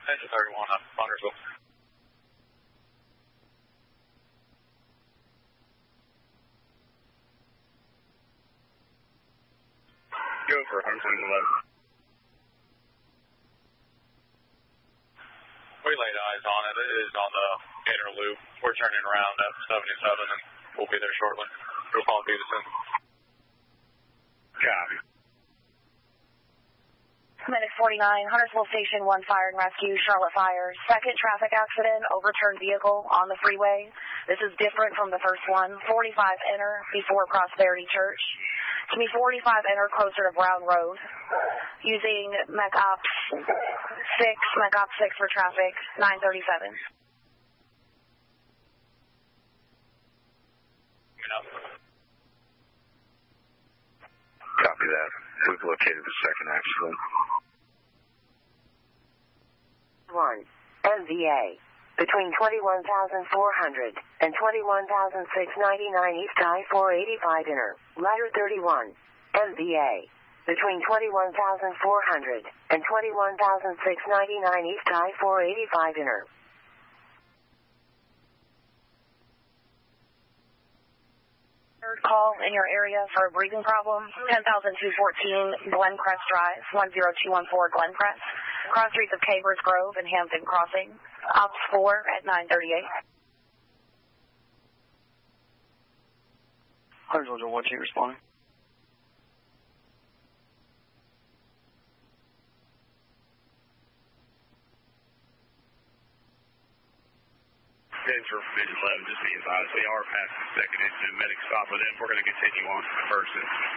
Engine 31 on Huntersville. Go for Huntersville 11. We laid eyes on it. It is on the inner loop. We're turning around at 77 and we'll be there shortly. We'll call Peterson. Copy. Medic 49, Huntersville Station 1 Fire and Rescue, Charlotte Fire. Second traffic accident, overturned vehicle on the freeway. This is different from the first one. 45 enter before Prosperity Church. To be 45 enter closer to Brown Road. Using Mech Ops 6 for traffic, 937. Copy that. We've located the second accident. 1. MVA. Between 21,400 and 21,699 East I-485 inner. Ladder 31. MVA. Between 21,400 and 21,699 East I-485 inner. Third call in your area for a breathing problem, 10,214 Glencrest Drive, 10214 Glencrest, cross streets of Cabers Grove and Hampton Crossing, Ops 4 at 938. Huntersville 1 2 responding. For Division 11, just be advised, they are past the second incident. Medic stop with them. We're going to continue on to the first incident.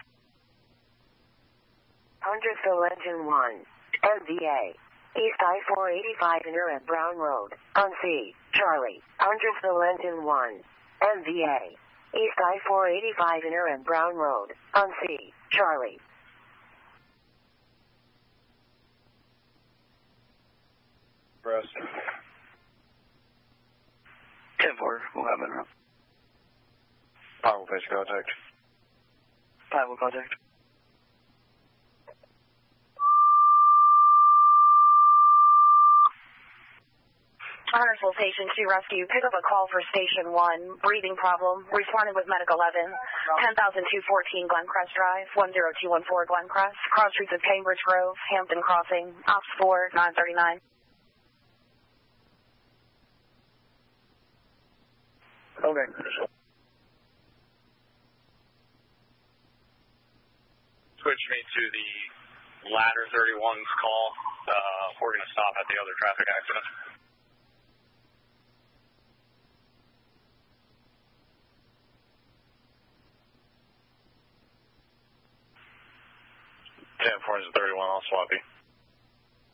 Huntersville Engine 1. MVA. East I-485 inner at Brown Road. On C. Charlie. Huntersville Engine 1. MVA. East I-485 inner at Brown Road. On C. Charlie. Press. 10-4, we'll have it around. 5 will face contact. 5 will contact. Huntersville Station 2 Rescue, pick up a call for Station 1, breathing problem, responded with Medic 11, 10,214 Glencrest Drive, 10214 Glencrest, cross streets of Cambridge Grove, Hampton Crossing, Ops 4, 939. Okay. Switch me to the Ladder 31's call. We're going to stop at the other traffic accident. Ten 4 is 31, I'll swap you.